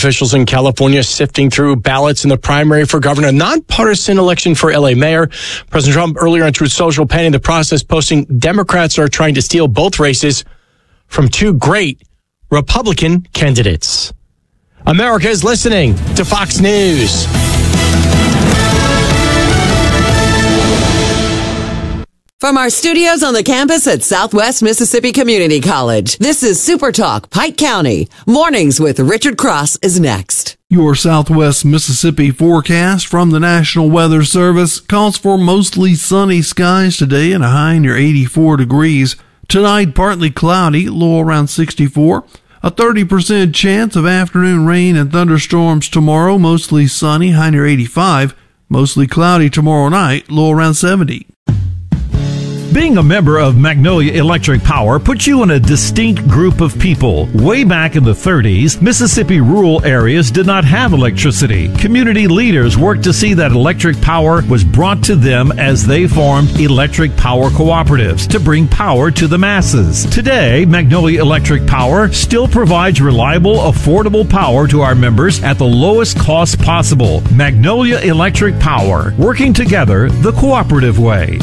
officials in California sifting through ballots in the primary for governor, a nonpartisan election for LA mayor. President Trump earlier on Truth Social panning the process, posting Democrats are trying to steal both races from two great Republican candidates. America is listening to Fox News. From our studios on the campus at Southwest Mississippi Community College, this is Super Talk Pike County. Mornings with Richard Cross is next. Your Southwest Mississippi forecast from the National Weather Service calls for mostly sunny skies today and a high near 84 degrees. Tonight, partly cloudy, low around 64. A 30% chance of afternoon rain and thunderstorms tomorrow, mostly sunny, high near 85. Mostly cloudy tomorrow night, low around 70. Being a member of Magnolia Electric Power puts you in a distinct group of people. Way back in the 30s, Mississippi rural areas did not have electricity. Community leaders worked to see that electric power was brought to them as they formed electric power cooperatives to bring power to the masses. Today, Magnolia Electric Power still provides reliable, affordable power to our members at the lowest cost possible. Magnolia Electric Power, working together the cooperative way.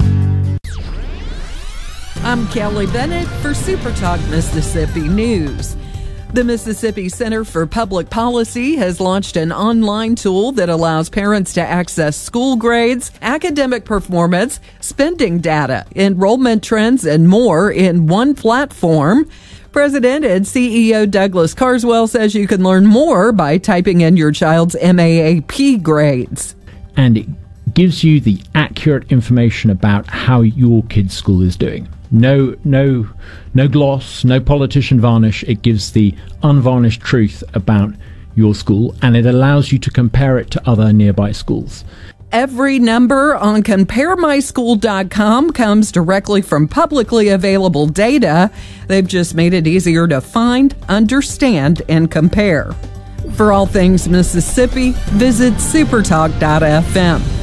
I'm Kelly Bennett for Super Talk Mississippi News. The Mississippi Center for Public Policy has launched an online tool that allows parents to access school grades, academic performance, spending data, enrollment trends, and more in one platform. President and CEO Douglas Carswell says you can learn more by typing in your child's MAAP grades. And it gives you the accurate information about how your kid's school is doing. No gloss, no politician varnish. It gives the unvarnished truth about your school, and it allows you to compare it to other nearby schools. Every number on CompareMySchool.com comes directly from publicly available data. They've just made it easier to find, understand, and compare. For all things Mississippi, visit supertalk.fm.